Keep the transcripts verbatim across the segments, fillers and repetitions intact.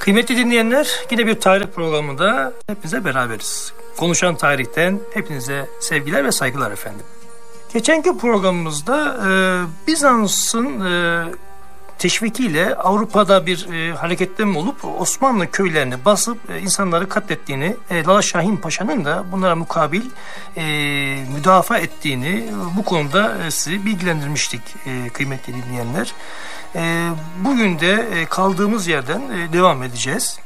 Kıymetli dinleyenler, yine bir tarih programında hepinize beraberiz. Konuşan tarihten hepinize sevgiler ve saygılar efendim. Geçenki programımızda e, Bizans'ın e, teşvikiyle Avrupa'da bir e, hareketlenme olup Osmanlı köylerini basıp e, insanları katlettiğini, e, Lala Şahin Paşa'nın da bunlara mukabil e, müdafaa ettiğini e, bu konuda e, sizi bilgilendirmiştik e, kıymetli dinleyenler. E, bugün de e, kaldığımız yerden e, devam edeceğiz.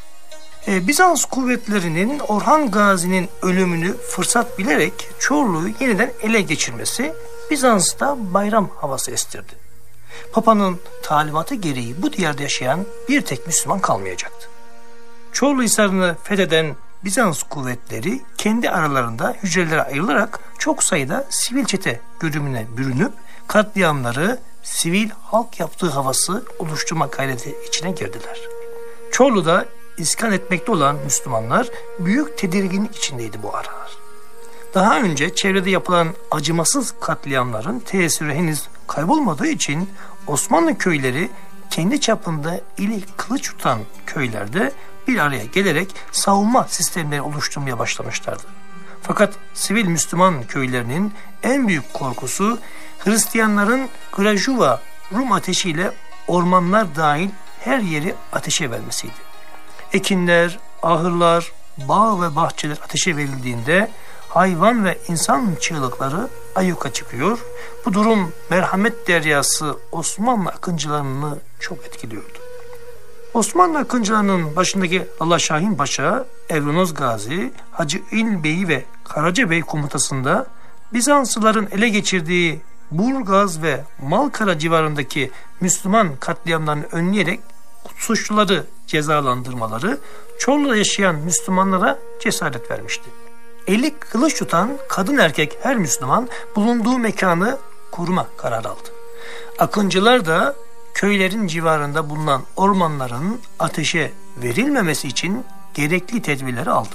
E, Bizans kuvvetlerinin Orhan Gazi'nin ölümünü fırsat bilerek Çorlu'yu yeniden ele geçirmesi Bizans'ta bayram havası estirdi. Papa'nın talimatı gereği bu diyarda yaşayan bir tek Müslüman kalmayacaktı. Çorluhisar'ını fetheden Bizans kuvvetleri kendi aralarında hücrelere ayrılarak çok sayıda sivil çete görünümüne bürünüp katliamları sivil halk yaptığı havası oluşturma gayreti içine girdiler. Çorlu'da iskan etmekte olan Müslümanlar büyük tedirginlik içindeydi bu aralar. Daha önce çevrede yapılan acımasız katliamların tesiri henüz kaybolmadığı için Osmanlı köyleri kendi çapında ili kılıç tutan köylerde bir araya gelerek savunma sistemleri oluşturmaya başlamışlardı. Fakat sivil Müslüman köylerinin en büyük korkusu Hristiyanların Grajuva Rum ateşiyle ormanlar dahil her yeri ateşe vermesiydi. Ekinler, ahırlar, bağ ve bahçeler ateşe verildiğinde hayvan ve insan çığlıkları ayyuka çıkıyor. Bu durum merhamet deryası Osmanlı akıncılarını çok etkiliyordu. Osmanlı akıncılarının başındaki Lala Şahin Paşa, Evronoz Gazi, Hacı İl Bey ve Karaca Bey komutasında Bizanslıların ele geçirdiği Burgaz ve Malkara civarındaki Müslüman katliamlarını önleyerek suçluları cezalandırmaları Çorlu'da yaşayan Müslümanlara cesaret vermişti. Eli kılıç tutan kadın erkek her Müslüman bulunduğu mekanı koruma kararı aldı. Akıncılar da köylerin civarında bulunan ormanların ateşe verilmemesi için gerekli tedbirleri aldı.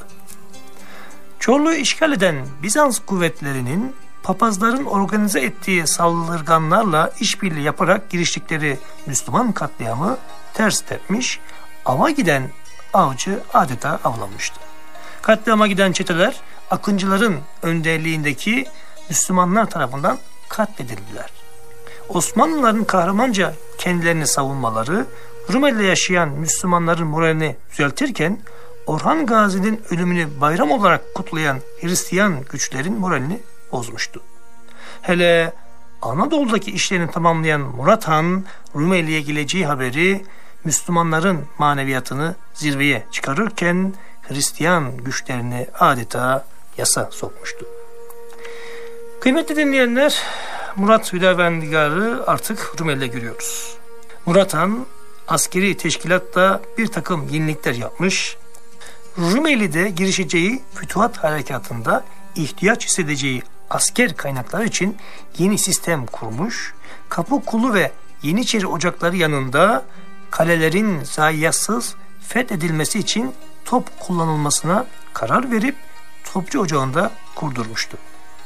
Çorlu'yu işgal eden Bizans kuvvetlerinin papazların organize ettiği saldırganlarla işbirliği yaparak giriştikleri Müslüman katliamı ters tepmiş, ava giden avcı adeta avlanmıştı. Katliama giden çeteler akıncıların önderliğindeki Müslümanlar tarafından katledildiler. Osmanlıların kahramanca kendilerini savunmaları Rumeli'de yaşayan Müslümanların moralini düzeltirken Orhan Gazi'nin ölümünü bayram olarak kutlayan Hristiyan güçlerin moralini bozmuştu. Hele Anadolu'daki işlerini tamamlayan Murat Han Rumeli'ye geleceği haberi Müslümanların maneviyatını zirveye çıkarırken Hristiyan güçlerini adeta yasa sokmuştu. Kıymetli dinleyenler, Murat Hüdavendigar'ı artık Rumeli'de görüyoruz. Murat Han askeri teşkilatta bir takım yenilikler yapmış, Rumeli'de girişeceği fütuhat harekatında ihtiyaç hissedeceği asker kaynakları için yeni sistem kurmuş, Kapıkulu ve Yeniçeri ocakları yanında kalelerin zayiatsız fethedilmesi için top kullanılmasına karar verip Topçu Ocağı'nda kurdurmuştu.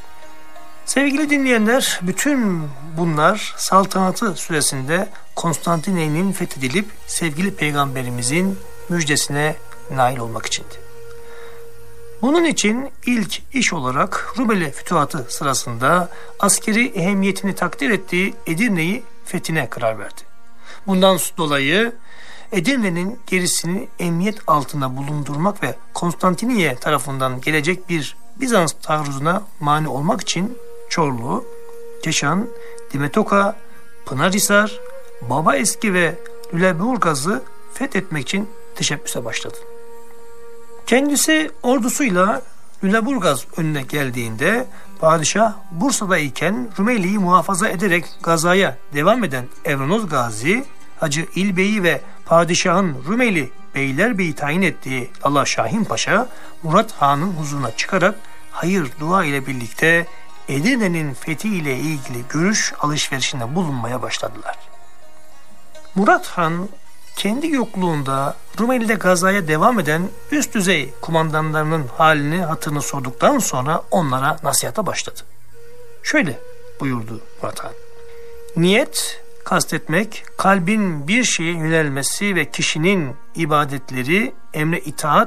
Sevgili dinleyenler, bütün bunlar saltanatı süresinde Konstantiniyye'nin fethedilip sevgili peygamberimizin müjdesine nail olmak içindi. Bunun için ilk iş olarak Rumeli fütuhatı sırasında askeri ehemmiyetini takdir ettiği Edirne'yi fethine karar verdi. Bundan dolayı Edirne'nin gerisini emniyet altında bulundurmak ve Konstantiniyye tarafından gelecek bir Bizans taarruzuna mani olmak için Çorlu, Keşan, Dimetoka, Pınarhisar, Babaeski ve Lüleburgaz'ı fethetmek için teşebbüse başladı. Kendisi ordusuyla Lüleburgaz önüne geldiğinde padişah Bursa'da iken Rumeli'yi muhafaza ederek gazaya devam eden Evronoz Gazi, Hacı İl Bey'i ve padişahın Rumeli Beylerbeyi tayin ettiği Lala Şahin Paşa, Murat Han'ın huzuruna çıkarak hayır dua ile birlikte Edirne'nin fethi ile ilgili görüş alışverişinde bulunmaya başladılar. Murat Han kendi yokluğunda Rumeli'de gazaya devam eden üst düzey kumandanlarının halini hatırını sorduktan sonra onlara nasihata başladı. Şöyle buyurdu Murat Han: Niyet kastetmek, kalbin bir şeye yönelmesi ve kişinin ibadetleri, emre itaat